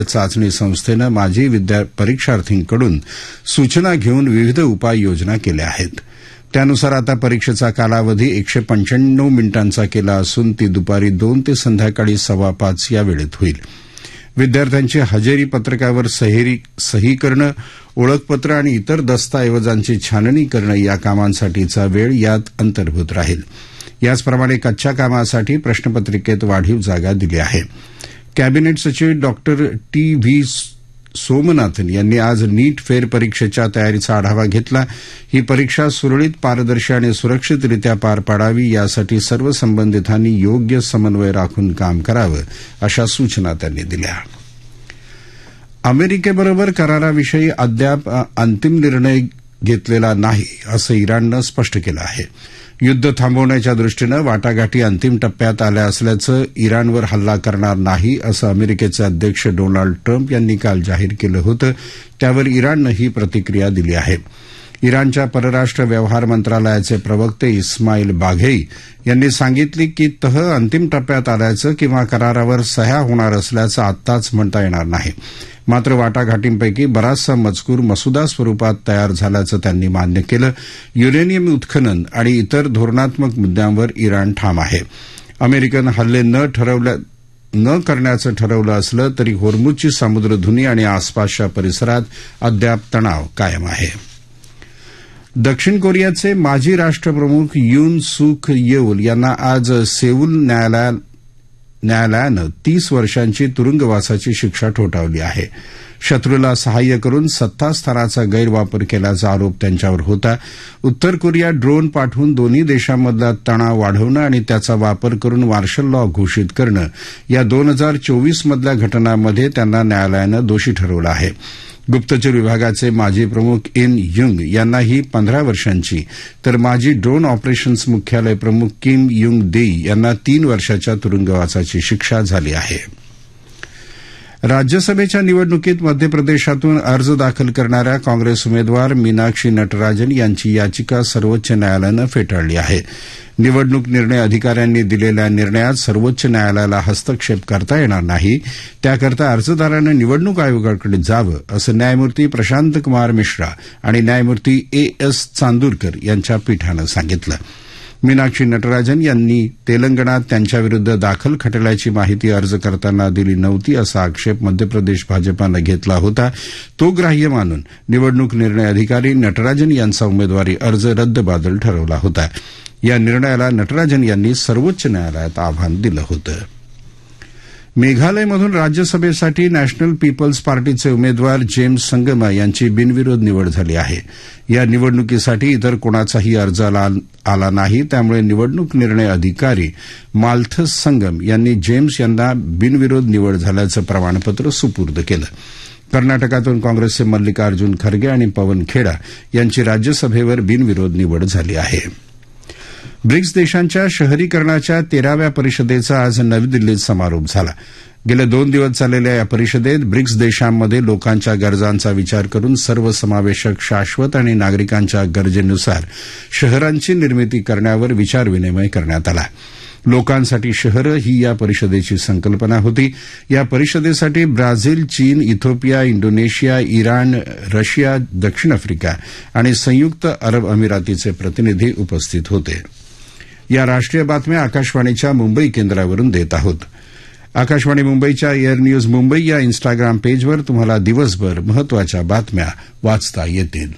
चाचणी संस्थेनं माजी परीक्षार्थींकडून सूचना घेऊन विविध उपाययोजना केल्या आहेत. त्यानुसार आता परीक्षेचा कालावधी 195 मिनिटांचा केला असून ती दुपारी 2 ते संध्याकाळी 5:15 या वेळेत होईल. विद्यार्थ्यांची हजेरी पत्रकावर सही करणं, ओळखपत्र आणि इतर दस्तऐवजांची छाननी करणं या कामांसाठीचा वेळ यात अंतर्भूत राहील. याचप्रमाणे कच्च्या कामासाठी प्रश्नपत्रिकेत वाढीव जागा दिली आहे. कॅबिनेट सचिव डॉक्टर टी.व्ही. सोमनाथन यांनी आज नीट फेरपरीक्षेच्या तयारीचा आढावा घेतला. ही परीक्षा सुरळीत, पारदर्शी आणि सुरक्षितरित्या पार पाडावी यासाठी सर्व संबंधितांनी योग्य समन्वय राखून काम करावं, अशा सूचना त्यांनी दिल्या. अमेरिकेबरोबर कराराविषयी अद्याप अंतिम निर्णय घेतलेला नाही, असं इराणनं स्पष्ट केलं आहे. युद्ध थांबवण्याच्या दृष्टीनं वाटाघाटी अंतिम टप्प्यात आल्या असल्याचं इराणवर हल्ला करणार नाही, असं अमेरिकेचे अध्यक्ष डोनाल्ड ट्रम्प यांनी काल जाहीर केलं होतं. त्यावर इराणनं ही प्रतिक्रिया दिली आहे. इराणच्या परराष्ट्र व्यवहार मंत्रालयाचे प्रवक्ते इस्माईल बाघेई यांनी सांगितले की तह अंतिम टप्प्यात आल्याचं किंवा करारावर सह्या होणार असल्याचं आत्ताच म्हणता येणार नाही. मात्र वाटाघाटींपैकी बराचसा मजकूर मसुदा स्वरूपात तयार झाल्याचं त्यांनी मान्य केलं. युरेनियम उत्खनन आणि इतर धोरणात्मक मुद्द्यांवर इराण ठाम आहे. अमेरिकन हल्ले न करण्याचं ठरवलं असलं तरी होर्मुझची समुद्रधुनी आणि आसपासच्या परिसरात अद्याप तणाव कायम आहे. दक्षिण कोरियाचे माजी राष्ट्रप्रमुख यून सुक येऊल यांना आज सेऊल न्यायालयानं 30 वर्षांची तुरुंगवासाची शिक्षा ठोठावली आहे. शत्रूला सहाय्य करून सत्तास्थानाचा गैरवापर केल्याचा आरोप त्यांच्यावर होता. उत्तर कोरिया ड्रोन पाठवून दोन्ही देशांमधला तणाव वाढवणं आणि त्याचा वापर करून मार्शल लॉ घोषित करणं या 2024 मधल्या घटनांमध्ये त्यांना न्यायालयानं दोषी ठरवलं आहे. गुप्तचर विभागाचे माजी प्रमुख इन युंग यांनाही 15 वर्षांची तर माजी ड्रोन ऑपरेशन्स मुख्यालय प्रमुख किम युंग देई यांना 3 वर्षाच्या तुरुंगवासाची शिक्षा झाली आहे. राज्यसभेच्या निवडणुकीत मध्य प्रदेशातून अर्ज दाखल करणाऱ्या काँग्रेस उमेदवार मीनाक्षी नटराजन यांची याचिका सर्वोच्च न्यायालयानं फेटाळली आहे. निवडणूक निर्णय अधिकाऱ्यांनी दिलेल्या निर्णयात सर्वोच्च न्यायालयाला हस्तक्षेप करता येणार नाही. त्याकरता अर्जदारानं निवडणूक आयोगाकडे जावं, असं न्यायमूर्ती प्रशांत कुमार मिश्रा आणि न्यायमूर्ती ए.एस. चांदूरकर यांच्या पीठानं सांगितलं. मीनाक्षी नटराजन यांनी तेलंगणात त्यांच्याविरुद्ध दाखल खटल्याची माहिती अर्ज करताना दिली नव्हती, असा आक्षेप मध्यप्रदेश भाजपानं घेतला होता. तो ग्राह्य मानून निवडणूक निर्णय अधिकारी नटराजन यांचा उमेदवारी अर्ज रद्दबातल ठरवला होता. या निर्णयाला नटराजन यांनी सर्वोच्च न्यायालयात आव्हान दिलं होतं. मेघालयमधून राज्यसभेसाठी नॅशनल पीपल्स पार्टीचे उमेदवार जेम्स संगमा यांची बिनविरोध निवड झाली आहे. या निवडणुकीसाठी इतर कोणाचाही अर्ज आला नाही. त्यामुळे निवडणूक निर्णय अधिकारी माल्थस संगम यांनी जेम्स यांना बिनविरोध निवड झाल्याचं प्रमाणपत्र सुपूर्द केलं. कर्नाटकातून काँग्रेसचे मल्लिकार्जुन खरगे आणि पवन खेडा यांची राज्यसभेवर बिनविरोध निवड झाली आहे. ब्रिक्स देशांच्या शहरीकरणाच्या 13व्या परिषदेचा आज नवी दिल्लीत समारोप झाला. गेले 2 दिवस चाललेल्या या परिषदेत ब्रिक्स देशांमध्ये लोकांच्या गरजांचा विचार करून सर्वसमावेशक, शाश्वत आणि नागरिकांच्या गरजेनुसार शहरांची निर्मिती करण्यावर विचारविनिमय करण्यात आला. लोकांसाठी शहरं ही या परिषदेची संकल्पना होती. या परिषदेसाठी ब्राझील, चीन, इथिओपिया, इंडोनेशिया, इराण, रशिया, दक्षिण आफ्रिका आणि संयुक्त अरब अमिरातीचे प्रतिनिधी उपस्थित होते. या राष्ट्रीय बातम्या आकाशवाणीच्या मुंबई केंद्रावरून देत आहोत. आकाशवाणी मुंबईच्या एअर न्यूज मुंबई या इन्स्टाग्राम पेजवर तुम्हाला दिवसभर महत्वाच्या बातम्या वाचता येतील.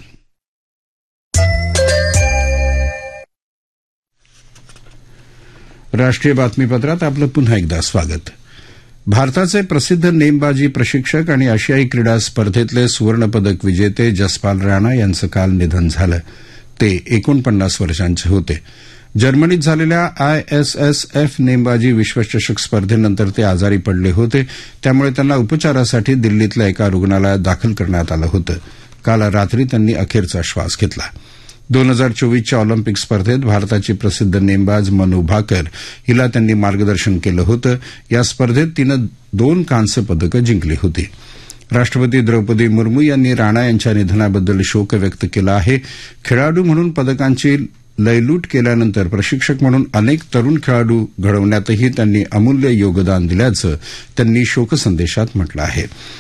राष्ट्रीय बातमीपत्रात आपलं पुन्हा एकदा स्वागत. भारताचे प्रसिद्ध नेमबाजी प्रशिक्षक आणि आशियाई क्रीडा स्पर्धेतले सुवर्णपदक विजेते जसपाल राणा यांचं काल निधन झालं. ते 49 वर्षांचे होते. जर्मनीत झालेल्या ISSF नेमबाजी विश्वचषक स्पर्धेनंतर ते आजारी पडले होते. त्यामुळे त्यांना उपचारासाठी दिल्लीतल्या एका रुग्णालयात दाखल करण्यात आलं होतं. काल रात्री त्यांनी अखेरचा श्वास घेतला. 2024च्या ऑलिम्पिक स्पर्धेत भारताची प्रसिद्ध नेमबाज मनू भाकर हिला त्यांनी मार्गदर्शन केलं होतं. या स्पर्धेत तिनं 2 कांस्य पदकं जिंकली होती. राष्ट्रपती द्रौपदी मुर्मू यांनी राणा यांच्या निधनाबद्दल शोक व्यक्त केला आहे. खेळाडू म्हणून पदकांची लयलूट केल्यानंतर प्रशिक्षक म्हणून अनेक तरुण खेळाडू घडवण्यातही त्यांनी अमूल्य योगदान दिल्याचं त्यांनी शोकसंदेशात म्हटलं आहे.